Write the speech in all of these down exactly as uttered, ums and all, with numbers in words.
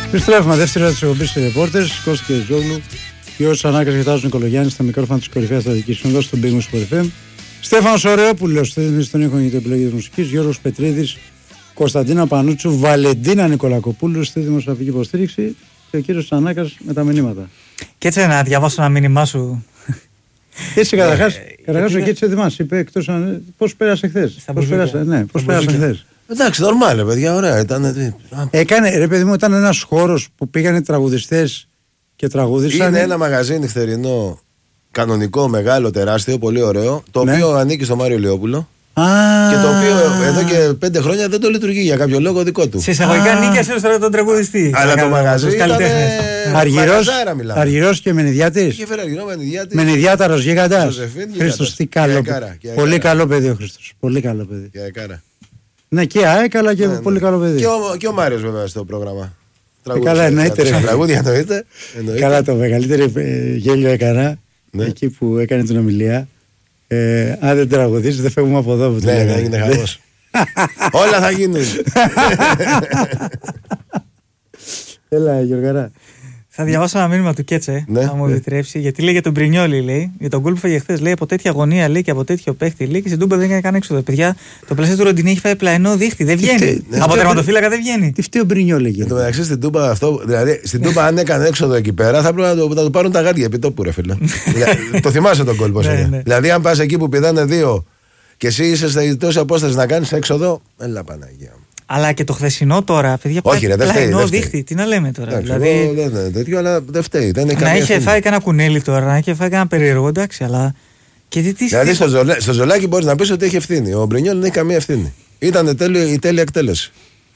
Επιστρέφουμε δεύτερη τη εκπομπή σε ρεπόρτερς, Κώστα και Ζόγλου. Και όσοι ανάκρες κοιτάζουν Νικολογιάννη στα μικρόφωνα τη κορυφαία στρατηγική συνόδου στον Big Sport εφ εμ. Στέφανος Ωραιόπουλος, στον ήχο για την επιλογή της μουσικής. Γιώργος Πετρίδης, Κωνσταντίνα Πανούτσου, Βαλεντίνα Νικολακοπούλου στη δημοσιογραφική υποστήριξη. Και ο κύριος Ανάκας με τα μηνύματα. Και έτσι να διαβάσω ένα μήνυμά σου. Έτσι καταρχάς, καταρχάς ο Κέτσι Εδημάς είπε εκτός αν. Πώς πέρασε χθες. Πώς πέρασε, ναι, πώς πέρασε χθες. Εντάξει, νορμάλ, παιδιά, ωραία. Ήταν... Έκανε, ρε παιδί μου, ήταν ένας χώρος που πήγανε τραγουδιστές και τραγούδισαν. Είναι ένα μαγαζί νυχτερινό, κανονικό, μεγάλο, τεράστιο, πολύ ωραίο. Το ναι. οποίο ανήκει στο Μάριο Λιόπουλο. Α, και το οποίο εδώ και πέντε χρόνια δεν το λειτουργεί για κάποιο λόγο δικό του. Σε εισαγωγικά νίκησε ω τον τραγουδιστή. Αλλά το μαγαζί ήταν Αργυρός και Μενιδιάτης. Είχε φέρει Αργυρό Μενιδιάτη. Μενιδιάταρος γίγαντας. Χρήστος, τι καλό. Πολύ καλό παιδί ο Χρήστος. Πολύ καλό παιδί. Και Αεκάρα. Ναι, και ΑΕΚ, αλλά και πολύ καλό παιδί. Και ο Μάριος βέβαια στο πρόγραμμα. Καλά, εννοείται. Τραγούδια εννοείται. Καλά, το μεγαλύτερο γέλιο έκανα εκεί που έκανε την ομιλία. Ε, αν δεν τραγουδήσεις δεν φεύγουμε από εδώ. Ναι, ναι, είναι χαμός. Όλα θα γίνουν. Έλα Γιωργαρά. Θα διαβάσω ένα μήνυμα του Κέτσε, ναι, να μου ναι. επιτρέψει, γιατί λέει για τον Μπρινιόλι, λέει, για τον γκολ που φάγε χθες, λέει από τέτοια αγωνία λέει, και από τέτοιο παίχτη, λέει και στην Τούμπα δεν έκανε καν έξοδο. Παιδιά, το πλασέ του Ροντινί έχει φάει πλαϊνό δίχτυ, δεν βγαίνει. Ναι, από τερματοφύλακα δεν βγαίνει. Τι φταίει ο Μπρινιόλι. Εν τω μεταξύ στην Τούμπα αυτό, δηλαδή στην Τούμπα αν έκανε έξοδο εκεί πέρα θα πρέπει να το, να το πάρουν τα γάντια επί τόπου, ρε φίλε. Το θυμάσαι τον γκολ πώς είναι. Δηλαδή αν πας εκεί που πηδάνε δύο και εσύ είσαι σε τόση απόσταση να κάνεις έξοδο, έλα Παναγία. Αλλά και το χθεσινό τώρα, παιδιά, όχι, ρε, πάει πλαϊνό δίχτυ. Τι να λέμε τώρα. Εντάξει, δηλαδή, δεν είναι τέτοιο, αλλά δεν φταίει. Δεν να είχε φάει κανένα κουνέλι τώρα, να είχε φάει κανένα περίεργο, εντάξει, αλλά. Και τι, τι, δηλαδή στο, ζολέ, στο Ζολάκι μπορεί να πει ότι έχει ευθύνη. Ο Μπρινιόλ δεν έχει καμία ευθύνη. Ήταν η τέλεια εκτέλεση.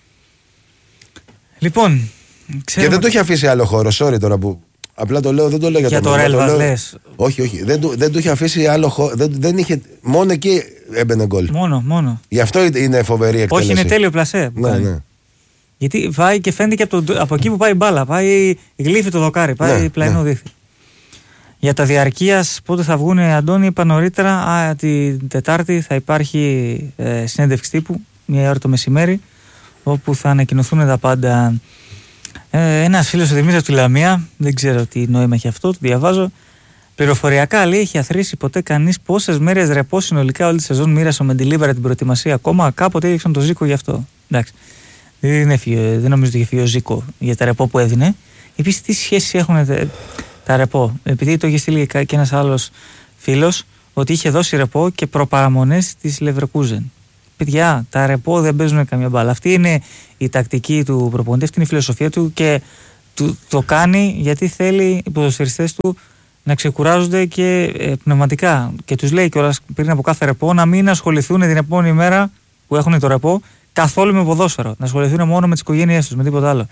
Λοιπόν. Ξέρω... Και δεν του είχε αφήσει άλλο χώρο, sorry τώρα που. Απλά το λέω, δεν το λέω για, για το Ρέλβας λες. Όχι, όχι. Δεν, δεν του είχε αφήσει άλλο χώρο. Δεν, δεν είχε, μόνο εκεί έμπαινε γκολ. Μόνο, μόνο. Γι' αυτό είναι φοβερή εκτέλεση. Όχι, είναι τέλειο πλασέ. Ναι, ναι. Γιατί πάει και φαίνεται και από, το, από εκεί που πάει η μπάλα. Πάει γλύφει το δοκάρι, πάει ναι, πλαϊνό ναι. δίχτυ. Για τα διαρκείας, πότε θα βγουν, Αντώνη, είπα νωρίτερα. Α, την Τετάρτη θα υπάρχει ε, συνέντευξη τύπου, μία ώρα το μεσημέρι, όπου θα ανακοινωθούν τα πάντα. Ε, ένας φίλος ο Δημήτρης του Λαμία, δεν ξέρω τι νόημα έχει αυτό, το διαβάζω. Πληροφοριακά λέει έχει αθροίσει ποτέ κανείς πόσες μέρες ρεπό συνολικά όλη τη σεζόν μοίρασε ο Μεντιλίμπαρα την προετοιμασία. Ακόμα κάποτε έδειξαν το Ζήκο γι' αυτό. Εντάξει. Δεν, έφυγε, δεν νομίζω ότι είχε φύγει ο Ζήκο για τα ρεπό που έδινε. Επίσης, τι σχέση έχουν τα, τα ρεπό. Επειδή το είχε στείλει και ένας άλλος φίλος, ότι είχε δώσει ρεπό και προπαραμονές της Λεβερκούζεν. Παιδιά, τα ρεπό δεν παίζουν καμία μπάλα. Αυτή είναι η τακτική του προπονητή, αυτή είναι η φιλοσοφία του και του, το κάνει γιατί θέλει οι ποδοσφαιριστές του να ξεκουράζονται και ε, πνευματικά. Και τους λέει κιόλας πριν από κάθε ρεπό να μην ασχοληθούν την επόμενη μέρα που έχουν το ρεπό καθόλου με ποδόσφαιρο. Να ασχοληθούν μόνο με τις οικογένειές τους, με τίποτα άλλο.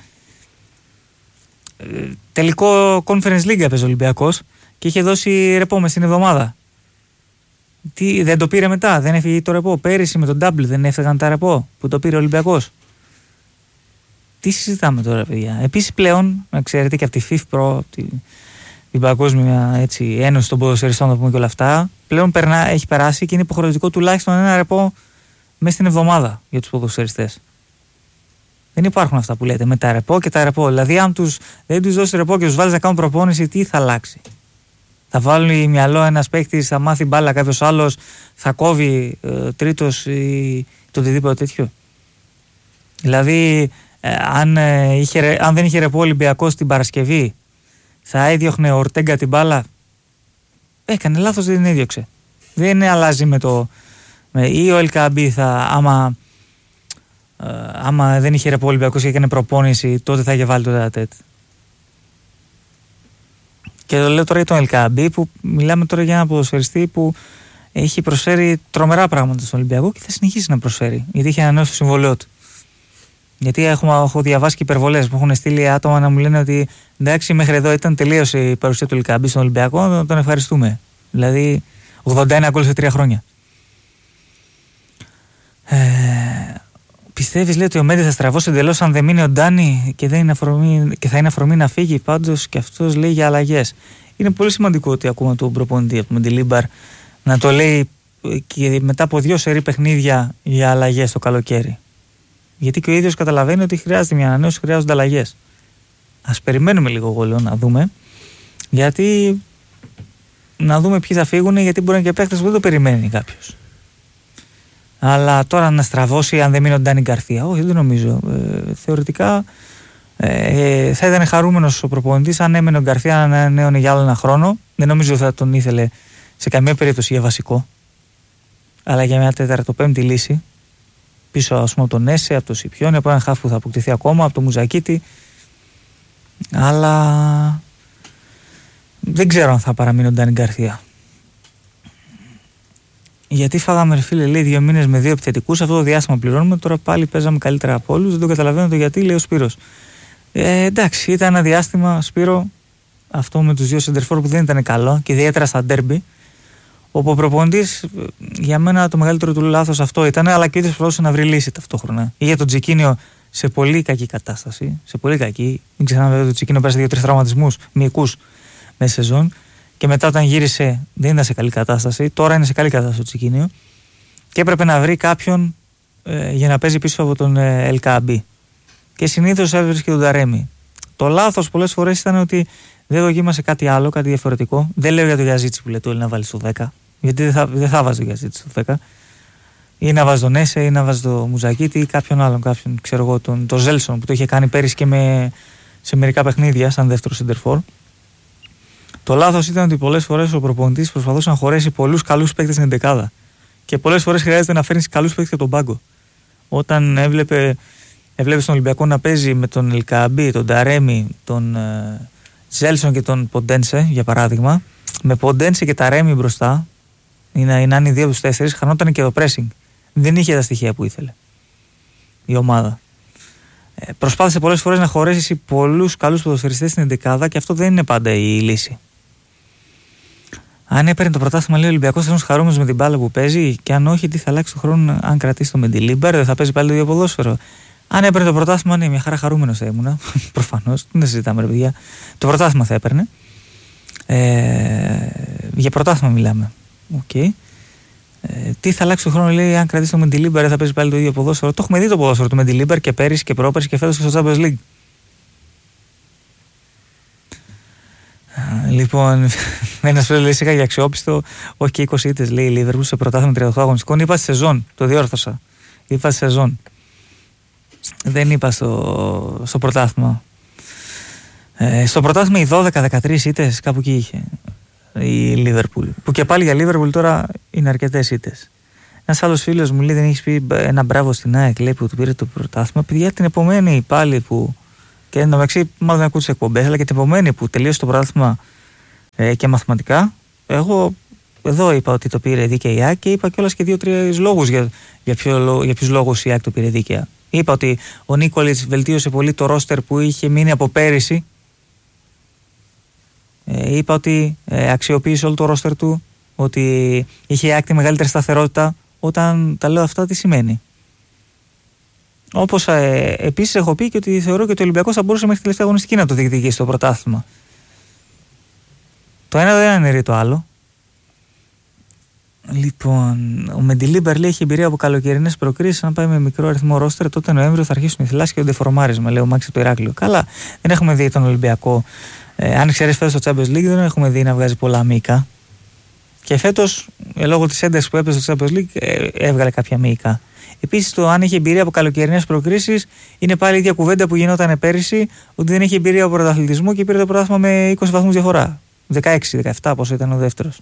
Ε, τελικό Conference League έπαιζε ο Ολυμπιακός και είχε δώσει ρεπό μες την εβδομάδα. Τι, δεν το πήρε μετά, δεν έφυγε το ρεπό. Πέρυσι με τον Double δεν έφυγαν τα ρεπό που το πήρε ο Ολυμπιακός. Τι συζητάμε τώρα, παιδιά. Επίσης πλέον, να ξέρετε και από τη FIFA, τη, την Παγκόσμια έτσι, Ένωση των Ποδοσφαιριστών, να πούμε και όλα αυτά, πλέον περνά, έχει περάσει και είναι υποχρεωτικό τουλάχιστον ένα ρεπό μέσα στην εβδομάδα για τους ποδοσφαιριστές. Δεν υπάρχουν αυτά που λέτε με τα ρεπό και τα ρεπό. Δηλαδή, αν τους, δεν τους δώσει ρεπό και τους βάλεις να κάνουν προπόνηση, τι θα αλλάξει. Θα βάλει μυαλό ένας παίκτης, θα μάθει μπάλα κάποιος άλλος, θα κόβει ε, τρίτος ή το οτιδήποτε τέτοιο. Δηλαδή, ε, αν, ε, είχε, αν δεν είχε ρεπό Ολυμπιακός την Παρασκευή, θα έδιωχνε ο Ορτέγκα την μπάλα. Έκανε λάθος, δεν την έδιωξε. Δεν αλλάζει με το. Με, ή ο Ελκαμπή θα, άμα, ε, άμα δεν είχε ρεπό Ολυμπιακός και έκανε προπόνηση, τότε θα είχε βάλει το τετατέτ. Και το λέω τώρα για τον Ελκαμπή που μιλάμε τώρα για ένα ποδοσφαιριστή που έχει προσφέρει τρομερά πράγματα στον Ολυμπιακό και θα συνεχίσει να προσφέρει. Γιατί είχε ανανεώσει το συμβολέο του. Γιατί έχουμε, έχω διαβάσει και υπερβολές που έχουν στείλει άτομα να μου λένε ότι εντάξει, μέχρι εδώ ήταν τελείωσε η παρουσία του Ελκαμπή στον Ολυμπιακό, να τον ευχαριστούμε. Δηλαδή ογδόντα ένα γκολ σε τρία χρόνια. Ε, Πιστεύεις, λέει, ότι ο Μέντι θα στραβώσει εντελώς αν δεν μείνει ο Ντάνι και, δεν είναι αφορμή, και θα είναι αφορμή να φύγει? Πάντως και αυτός λέει για αλλαγές. Είναι πολύ σημαντικό ότι ακούμε τον προπονητή από τον Μεντιλίμπαρ να το λέει και μετά από δύο σερί παιχνίδια για αλλαγές το καλοκαίρι. Γιατί και ο ίδιος καταλαβαίνει ότι χρειάζεται μια ανανέωση, χρειάζονται αλλαγές. Ας περιμένουμε λίγο, εγώ λέω, να δούμε. Γιατί να δούμε ποιοι θα φύγουν, γιατί μπορεί να είναι και παίχτες που δεν το περιμένει κάποιος. Αλλά τώρα να στραβώσει αν δεν μείνει ο Ντάνι Γκαρθία, όχι, δεν νομίζω. Ε, θεωρητικά ε, θα ήταν χαρούμενος ο προπονητής αν έμενε ο Γκαρθία να ανανέωνε για άλλο ένα χρόνο. Δεν νομίζω ότι θα τον ήθελε σε καμία περίπτωση για βασικό, αλλά για μια τέταρτο-πέμπτη λύση. Πίσω, ας πούμε, από τον Έσε, από τον Σιπιόνι, από έναν χαφ που θα αποκτηθεί ακόμα, από τον Μουζακίτη. Αλλά δεν ξέρω αν θα παραμείνει ο Ντάνι Γκαρθία. Γιατί φάγαμε, φίλε, λέει, δύο μήνες με δύο επιθετικούς, αυτό το διάστημα πληρώνουμε, τώρα πάλι παίζαμε καλύτερα από όλους, δεν το καταλαβαίνω το γιατί, λέει ο Σπύρος. Ε, εντάξει, ήταν ένα διάστημα, Σπύρο, αυτό με τους δύο σεντερφόρ που δεν ήταν καλό και ιδιαίτερα στα ντέρμπι, όπου ο προπονητής, για μένα το μεγαλύτερο του λάθος αυτό ήταν, αλλά και ο ίδιος προσπαθούσε να βρει λύση ταυτόχρονα. Είχε τον Τζικίνιο σε πολύ κακή κατάσταση, σε πολύ κακή. Μην ξεχνάμε βέβαια ότι ο Τζικίνιο πέρασε δύο-τρεις τραυματισμούς μυϊκούς μέσα σεζόν. Και μετά όταν γύρισε δεν ήταν σε καλή κατάσταση. Τώρα είναι σε καλή κατάσταση ο Τσικίνιο. Και έπρεπε να βρει κάποιον ε, για να παίζει πίσω από τον ε, Ελκαμπή. Και συνήθως έβρισκε τον Ταρέμι. Το λάθος πολλές φορές ήταν ότι δεν δοκίμασε κάτι άλλο, κάτι διαφορετικό. Δεν λέω για το Γιαζίτσι που λέει το να βάλει στο δέκα. Γιατί δεν θα, δεν θα βάζει το Γιαζίτσι στο δέκα. Ή να βάζει τον Έσε, ή να βάζει τον Μουζακίτη, ή κάποιον άλλον. Κάποιον, ξέρω εγώ, τον, τον Ζέλσον που το είχε κάνει πέρυσι και με, σε μερικά παιχνίδια σαν δεύτερο σεντερφόρ. Το λάθος ήταν ότι πολλές φορές ο προπονητής προσπαθούσε να χωρέσει πολλούς καλούς παίκτες στην εντεκάδα. Και πολλές φορές χρειάζεται να φέρνεις καλούς παίκτες από τον πάγκο. Όταν έβλεπε, έβλεπε τον Ολυμπιακό να παίζει με τον Ελκαμπή, τον Ταρέμι, τον ε, Ζέλσον και τον Ποντένσε, για παράδειγμα, με Ποντένσε και Ταρέμι μπροστά, ή να είναι οι δύο από τους τέσσερις, χανόταν και το pressing. Δεν είχε τα στοιχεία που ήθελε η ομάδα. Ε, προσπάθησε πολλές φορές να χωρέσει πολλούς καλούς ποδοσφαιριστές στην εντεκάδα και αυτό δεν είναι πάντα η λύση. Αν έπαιρνε το πρωτάθλημα, λέει ο Ολυμπιακός, θα είναι χαρούμενος με την μπάλα που παίζει, και αν όχι, τι θα αλλάξει το χρόνο αν κρατήσει το Μεντιλίμπερ, δεν θα παίζει πάλι το ίδιο ποδόσφαιρο. Αν έπαιρνε το πρωτάθλημα, ναι, μια χαρά χαρούμενος θα ήμουν. Προφανώς, δεν συζητάμε, ρε παιδιά. Το πρωτάθλημα θα έπαιρνε. Ε, για πρωτάθλημα μιλάμε. Okay. Ε, τι θα αλλάξει το χρόνο, λέει, αν κρατήσει το Μεντιλίμπερ, δεν θα παίζει πάλι το ίδιο ποδόσφαιρο. Το έχουμε δει το ποδόσφαιρο του Μεντιλίμπερ και πέρυσι και πρόπερσι και φέτος και στο Champions League. Λοιπόν, ένας φίλος λέει είχα για αξιόπιστο, όχι και είκοσι ήττες, λέει η Λίβερπουλ σε πρωτάθλημα τριάντα οκτώ αγωνιστικών. Είπα στη σεζόν, το διόρθωσα. Είπα στη σεζόν. Δεν είπα στο, στο πρωτάθλημα. Ε, στο πρωτάθλημα οι δώδεκα δεκατρείς ήττες κάπου εκεί είχε η Λίβερπουλ. Που και πάλι για Λίβερπουλ τώρα είναι αρκετές ήττες. Ένας άλλος φίλος μου λέει δεν έχει πει ένα μπράβο στην ΑΕΚ, λέει, που του πήρε το πρωτάθλημα. Παιδιά, την επομένη πάλι που. Και εν τω μεταξύ, μάλλον δεν ακούω τις εκπομπές, αλλά και την επομένη που τελείωσε το πρωτάθλημα ε, και μαθηματικά. Εγώ εδώ είπα ότι το πήρε δίκαια η ΑΕΚ και είπα κιόλας και δύο-τρεις λόγους για, για, ποιο, για ποιους λόγους η ΑΕΚ το πήρε δίκαια. Είπα ότι ο Νίκολιτς βελτίωσε πολύ το ρόστερ που είχε μείνει από πέρυσι. Ε, είπα ότι ε, αξιοποίησε όλο το ρόστερ του, ότι είχε η ΑΕΚ τη μεγαλύτερη σταθερότητα. Όταν τα λέω αυτά, τι σημαίνει? Όπως ε, επίσης έχω πει και ότι θεωρώ και ότι ο Ολυμπιακός θα μπορούσε μέχρι τη τελευταία αγωνιστική να το διεκδικήσει στο πρωτάθλημα. Το ένα δεν αναιρεί το άλλο. Λοιπόν, ο Μεντιλίμπερ λέει έχει εμπειρία από καλοκαιρινές προκρίσεις. Αν πάει με μικρό αριθμό ρόστερ, τότε Νοέμβριο θα αρχίσουν οι θυλάσεις και το ντεφορμάρισμα, λέει ο Μάξι από το Ηράκλειο. Καλά, δεν έχουμε δει τον Ολυμπιακό. Ε, αν ξέρεις, φέτος στο Champions League δεν έχουμε δει να βγάζει πολλά μυϊκά. Και φέτος, ε, λόγω της έντασης που έπαιζε στο Champions League, ε, έβγαλε κάποια μυϊκά. Επίσης, το αν έχει εμπειρία από καλοκαιρινές προκρίσεις είναι πάλι η ίδια κουβέντα που γινόταν πέρυσι, ότι δεν έχει εμπειρία από πρωταθλητισμό και πήρε το πρωτάθλημα με είκοσι βαθμούς διαφορά. δεκαέξι δεκαεπτά, πόσο ήταν ο δεύτερος.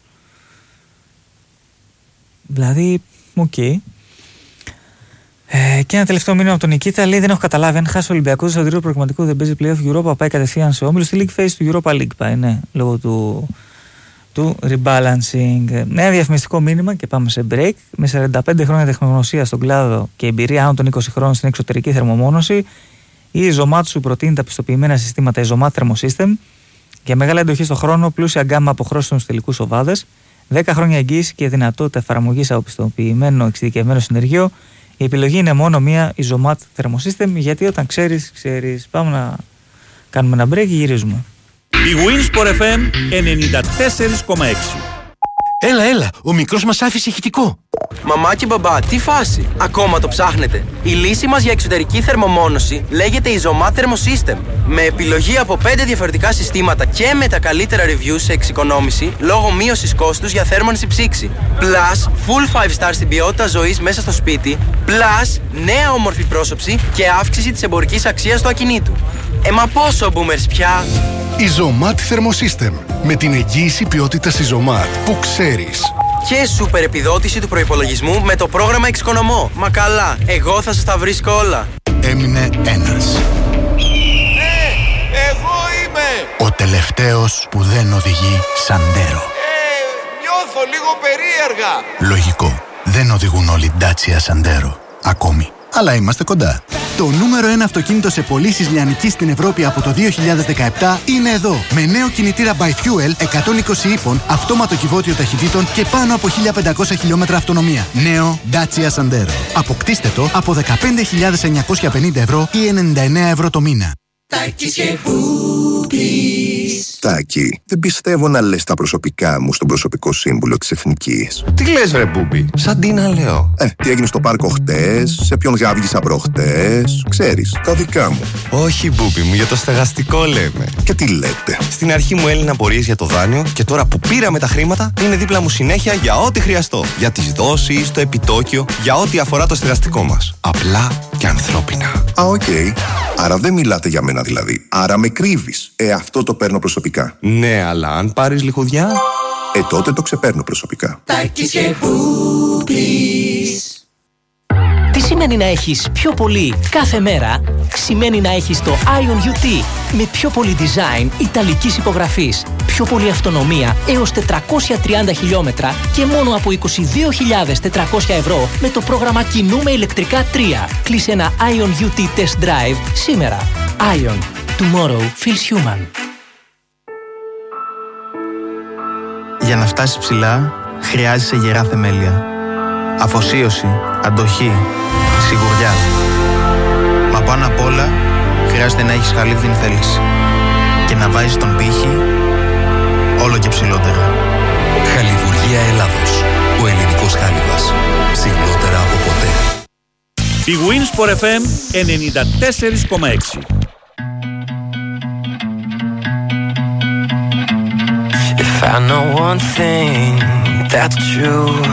Δηλαδή, οκ. Okay. Ε, και ένα τελευταίο μήνυμα από τον Νικήτα λέει: δεν έχω καταλάβει αν χάσει ο Ολυμπιακός στο τρίτο προγραμματικό δεν παίζει playoff Europa, πάει κατευθείαν σε όμιλο. Στη League Phase του Europa League πάει, ναι, λόγω του. του rebalancing. Ένα διαφημιστικό μήνυμα και πάμε σε break. Με σαράντα πέντε χρόνια τεχνογνωσία στον κλάδο και εμπειρία άνω των είκοσι χρόνων στην εξωτερική θερμομόνωση, η Zomatsu προτείνει τα πιστοποιημένα συστήματα Zomat Thermosystem για μεγάλη αντοχή στον χρόνο, πλούσια γκάμα αποχρώσεων στους τελικούς οβάδες, δέκα χρόνια εγγύηση και δυνατότητα εφαρμογής από πιστοποιημένο εξειδικευμένο συνεργείο. Η επιλογή είναι μόνο μία, η Zomat Thermosystem, γιατί όταν ξέρεις, ξέρεις. Πάμε να κάνουμε ένα break και γυρίζουμε. Η Winsport εφ εμ ενενήντα τέσσερα κόμμα έξι. Έλα, έλα, ο μικρός μας άφησε ηχητικό. Μαμά και μπαμπά, τι φάση! Ακόμα το ψάχνετε? Η λύση μας για εξωτερική θερμομόνωση λέγεται Isomat Thermosystem. Με επιλογή από πέντε διαφορετικά συστήματα και με τα καλύτερα reviews σε εξοικονόμηση λόγω μείωσης κόστους για θέρμανση ψήξη. Plus, full five star στην ποιότητα ζωής μέσα στο σπίτι. Plus, νέα όμορφη πρόσωψη και αύξηση της εμπορικής αξίας του ακινήτου. Ε, μα πόσο boomers πια! Isomat Thermosystem. Με την εγγύηση ποιότητας Isomat που ξέρεις. Και σούπερ επιδότηση του προϋπολογισμού με το πρόγραμμα Εξοικονομώ. Μα καλά, εγώ θα σας τα βρίσκω όλα. Έμεινε ένας. Ε, εγώ είμαι! Ο τελευταίος που δεν οδηγεί Sandero. Ε, νιώθω λίγο περίεργα. Λογικό. Δεν οδηγούν όλοι Dacia Sandero. Ακόμη. Αλλά είμαστε κοντά. Το νούμερο ένα αυτοκίνητο σε πωλήσεις λιανικής στην Ευρώπη από το δύο χιλιάδες δεκαεπτά είναι εδώ. Με νέο κινητήρα by Fuel εκατόν είκοσι ύπων, αυτόματο κυβότιο ταχυτήτων και πάνω από χίλια πεντακόσια χιλιόμετρα αυτονομία. Νέο Dacia Sandero. Αποκτήστε το από δεκαπέντε χιλιάδες εννιακόσια πενήντα ευρώ ή ενενήντα εννέα ευρώ το μήνα. Τάκη, δεν πιστεύω να λες τα προσωπικά μου στον προσωπικό σύμβουλο της Εθνικής. Τι λες βρε Μπούμπη, σαν τι να λέω. Ε, τι έγινε στο πάρκο χτες, σε ποιον γάβγισα προχτές, ξέρεις, τα δικά μου. Όχι Μπούμπη μου, για το στεγαστικό λέμε. Και τι λέτε. Στην αρχή μου έλυναν απορίες για το δάνειο και τώρα που πήραμε τα χρήματα είναι δίπλα μου συνέχεια για ό,τι χρειαστώ. Για τις δόσεις, το επιτόκιο, για ό,τι αφορά το στεγαστικό μας. Απλά και ανθρώπινα. Α, οκ. Okay. Άρα δεν μιλάτε για μένα δηλαδή. Άρα με κρύβεις. Ε, αυτό το παίρνω προσωπικά. Ναι, αλλά αν πάρεις λιχουδιά... Ε, τότε το ξεπαίρνω προσωπικά. Τι σημαίνει να έχεις πιο πολύ κάθε μέρα? Σημαίνει να έχεις το Ion γιου τι με πιο πολύ design ιταλικής υπογραφής, πιο πολύ αυτονομία έως τετρακόσια τριάντα χιλιόμετρα και μόνο από είκοσι δύο χιλιάδες τετρακόσια ευρώ με το πρόγραμμα Κινούμε ηλεκτρικά τρία. Κλείσε ένα Ion γιου τι Test Drive σήμερα. Ion. Tomorrow feels human. Για να φτάσεις ψηλά, χρειάζεσαι γερά θεμέλια. Αφοσίωση, αντοχή, σιγουριά. Μα πάνω απ' όλα, χρειάζεται να έχεις χαλίβδιν θέληση. Και να βάζεις τον πύχη όλο και ψηλότερα. Χαλιβουργία Ελλάδος. Ο ελληνικός χάλιβας. Ψηλότερα από ποτέ. Η Winsport εφ εμ ενενήντα τέσσερα κόμμα έξι. If I know one thing that's true